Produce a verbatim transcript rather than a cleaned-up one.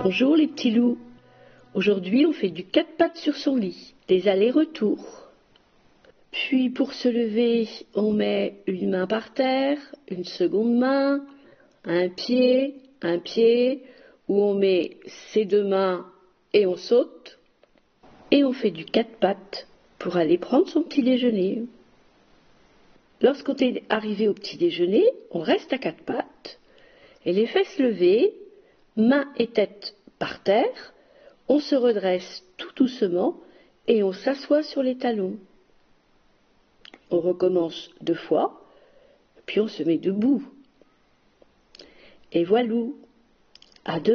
Bonjour les petits loups. Aujourd'hui on fait du quatre pattes sur son lit, des allers-retours. Puis pour se lever, on met une main par terre, une seconde main, un pied, un pied, où on met ses deux mains et on saute. Et on fait du quatre pattes pour aller prendre son petit déjeuner. Lorsqu'on est arrivé au petit déjeuner, on reste à quatre pattes et les fesses levées, mains et tête par terre, on se redresse tout doucement et on s'assoit sur les talons. On recommence deux fois, puis on se met debout. Et voilou, à deux.